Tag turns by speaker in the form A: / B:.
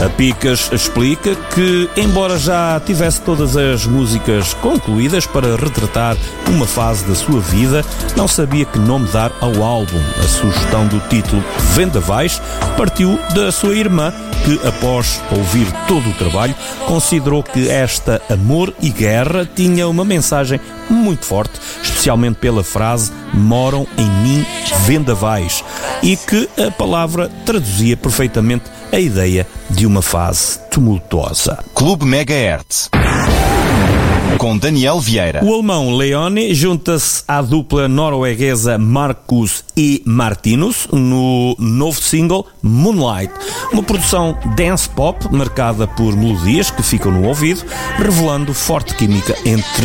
A: A Picas explica que, embora já tivesse todas as músicas concluídas para retratar uma fase da sua vida, não sabia que nome dar ao álbum. A sugestão do título Vendavais partiu da sua irmã, que, após ouvir todo o trabalho, considerou que esta Amor e Guerra tinha uma mensagem muito forte, especialmente pela frase "moram em mim vendavais", e que a palavra traduzia perfeitamente a ideia de uma fase tumultuosa.
B: Clube Megahertz, com Daniel Vieira.
A: O alemão Leone junta-se à dupla norueguesa Marcus e Martinus no novo single Moonlight, uma produção dance pop marcada por melodias que ficam no ouvido, revelando forte química entre